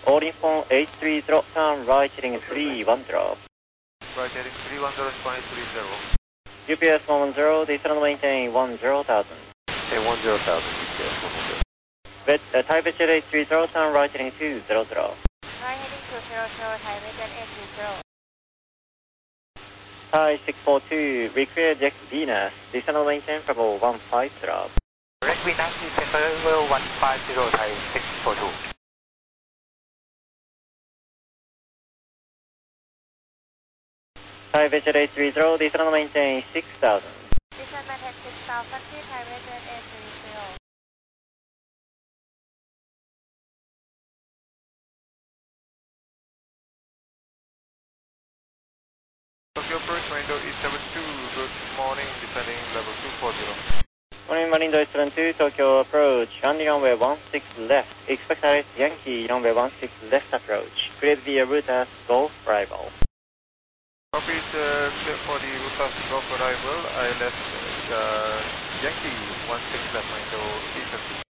All info 830, turn right heading 31 drop. Right heading 31 0, 2030. UPS 110, descend maintain 10,000. Okay, 10,000, UPS 110. Taipei Jet 830, turn right heading 200. Right heading 200, Taipei Jet 830. Thai 642, require Jack Venus, descend maintain level 150. Direct Venus, descend level 150, Thai 642. Taipei Jet 830, descend maintain 6,000. Descend maintain 6,000 feet, Taipei Jet 830. Tokyo approach, window E72, good morning, descending level 240. Morning, Marindo 72, Tokyo approach, landing runway 16 left, expect direct Yankee, runway 16 left approach, create via route as Golf arrival. Copy, clear for the route as Golf arrival, I left Yankee 16 left, window E50.